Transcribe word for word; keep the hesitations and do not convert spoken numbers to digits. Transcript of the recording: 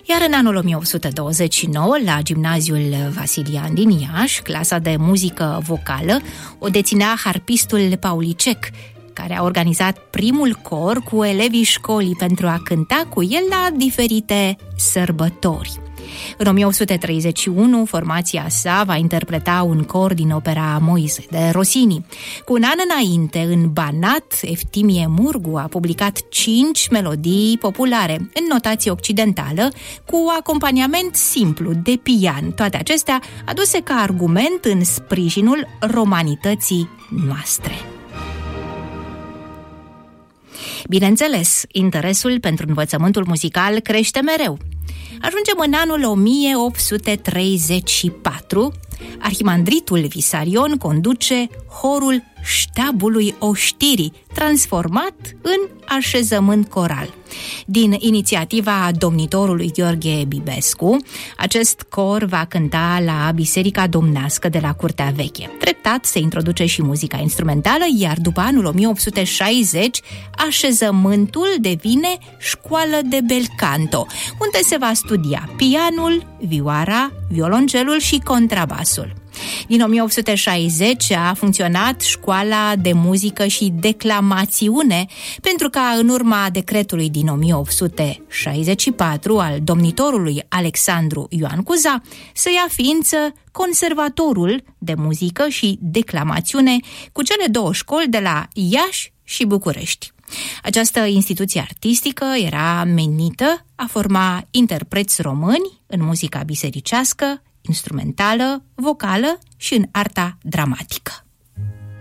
Iar în anul o mie opt sute douăzeci și nouă, la Gimnaziul Vasilian din Iași, clasa de muzică vocală o deținea harpistul Paulicec, care a organizat primul cor cu elevii școlii pentru a cânta cu el la diferite sărbători. În o mie opt sute treizeci și unu, formația sa va interpreta un cor din opera Moise de Rossini. Cu un an înainte, în Banat, Eftimie Murgu a publicat cinci melodii populare în notație occidentală, cu acompaniament simplu de pian, toate acestea aduse ca argument în sprijinul romanității noastre. Bineînțeles, interesul pentru învățământul muzical crește mereu. Ajungem în anul o mie opt sute treizeci și patru. Arhimandritul Visarion conduce horul Ștabului Oștirii, transformat în așezământ coral. Din inițiativa domnitorului Gheorghe Bibescu, acest cor va cânta la Biserica Domnească de la Curtea Veche. Treptat se introduce și muzica instrumentală, iar după anul o mie opt sute șaizeci, așezământul devine școală de bel canto, unde se va studia pianul, vioara, violoncelul și contrabasul. Din o mie opt sute șaizeci a funcționat școala de muzică și declamațiune, pentru ca în urma decretului din o mie opt sute șaizeci și patru al domnitorului Alexandru Ioan Cuza să ia ființă Conservatorul de Muzică și Declamațiune, cu cele două școli de la Iași și București. Această instituție artistică era menită a forma interpreți români în muzica bisericească, instrumentală, vocală și în arta dramatică.